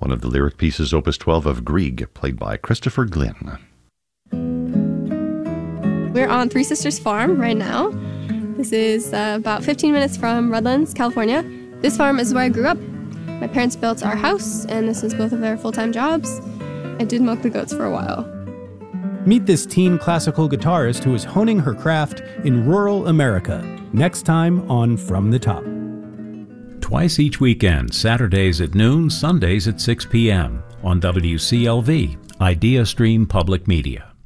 one of the lyric pieces, Opus 12 of Grieg, played by Christopher Glynn. We're on Three Sisters Farm right now. This is about 15 minutes from Redlands, California. This farm is where I grew up. My parents built our house, and this is both of their full-time jobs. I did milk the goats for a while. Meet this teen classical guitarist who is honing her craft in rural America. Next time on From the Top. Twice each weekend, Saturdays at noon, Sundays at 6 p.m. on WCLV, Idea Stream Public Media.